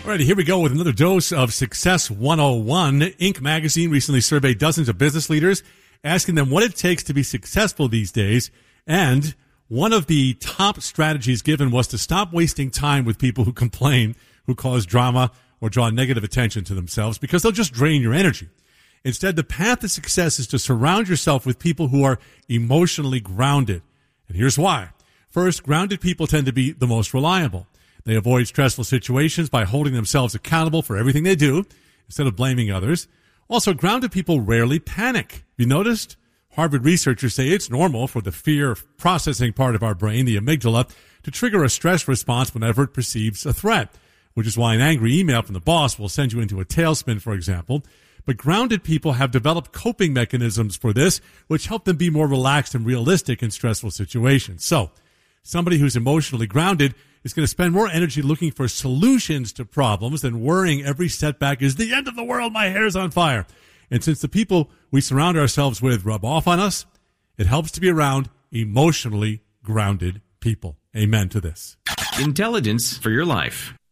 All right, here we go with another dose of Success 101. Inc. magazine recently surveyed dozens of business leaders, asking them what it takes to be successful these days. And one of the top strategies given was to stop wasting time with people who complain, who cause drama, or draw negative attention to themselves, because they'll just drain your energy. Instead, the path to success is to surround yourself with people who are emotionally grounded. And here's why. First, grounded people tend to be the most reliable. They avoid stressful situations by holding themselves accountable for everything they do instead of blaming others. Also, grounded people rarely panic. You noticed? Harvard researchers say it's normal for the fear processing part of our brain, the amygdala, to trigger a stress response whenever it perceives a threat, which is why an angry email from the boss will send you into a tailspin, for example. But grounded people have developed coping mechanisms for this, which help them be more relaxed and realistic in stressful situations. So, somebody who's emotionally grounded is going to spend more energy looking for solutions to problems than worrying every setback is the end of the world, my hair's on fire. And since the people we surround ourselves with rub off on us, it helps to be around emotionally grounded people. Amen to this. Intelligence for your life.